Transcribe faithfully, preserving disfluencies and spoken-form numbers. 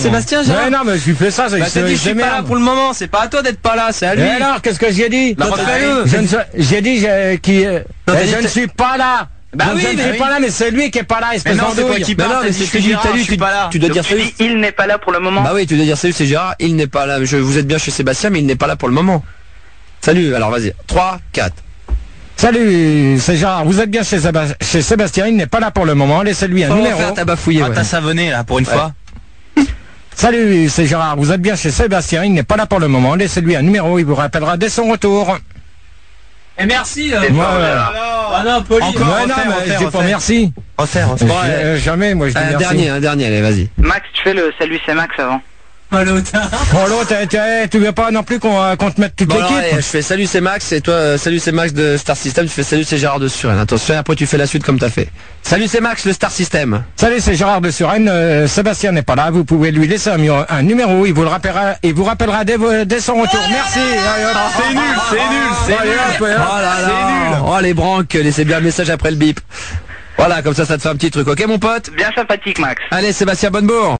Sébastien, Gérard. Mais non, mais je lui fais ça, c'est bah, t'as dit je suis pas là pour le moment, c'est pas à toi d'être pas là, c'est à lui. Et alors, qu'est-ce que j'ai dit? Bah, refais-le. Je ne suis- J'ai dit je, qui, euh, Non, t'as je dit ne suis pas là. Bah Donc, oui, je ne mais suis oui. pas là, mais c'est lui qui est pas là, espèce Mais non, c'est toi d'andouille. qui Mais parle, non, t'as mais dit, c'est je ce que suis dit, Gérard, t'as dit, je suis tu, pas là. tu dois Donc dire tu salut. dis il n'est pas là pour le moment. Bah oui, tu dois dire salut, c'est Gérard, il n'est pas là. Je, vous êtes bien chez Sébastien, mais il n'est pas là pour le moment. Salut, alors vas-y. trois, quatre. Salut, c'est Gérard. Vous êtes bien chez, Séba- chez Sébastien, il n'est pas là pour le moment. Laissez-lui un Faut numéro. faire ta bafouillée, Ah, ouais. t'as savonné là pour une Ouais. fois. Salut, c'est Gérard. Vous êtes bien chez Sébastien, il n'est pas là pour le moment. Laissez-lui un numéro, il vous rappellera dès son retour. Et merci. Euh, C'est Moi, pas euh, Gérard. ah non, Poli. Ouais, non, mais je dis pas merci. Refaire, refaire. Je- euh, jamais, moi, je dis Un merci. dernier, un dernier, allez, vas-y. Max, tu fais le salut c'est Max avant. Pas l'autre. Bon, l'autre, eh, tu- eh, tu veux pas non plus qu'on euh, qu'on te mette toute Bon, alors, l'équipe? allez, je fais salut, c'est Max, et toi, euh, salut, c'est Max de Star System, tu fais salut, c'est Gérard de Suresnes. Attention, après tu fais la suite comme t'as fait. Salut, c'est Max, le Star System. Salut, c'est Gérard de Suresnes. Euh, Sébastien n'est pas là. Vous pouvez lui laisser un, mu- un numéro. Il vous le rappellera, il vous rappellera dès, vo- dès son retour. Merci. Allez, hop. C'est nul, c'est nul, c'est Allez, nul. hop, hop. Oh là là. Oh, les branques, laissez bien un message après le bip. Voilà, comme ça, ça te fait un petit truc, ok, mon pote? Bien sympathique Max. Allez, Sébastien Bonnebourg.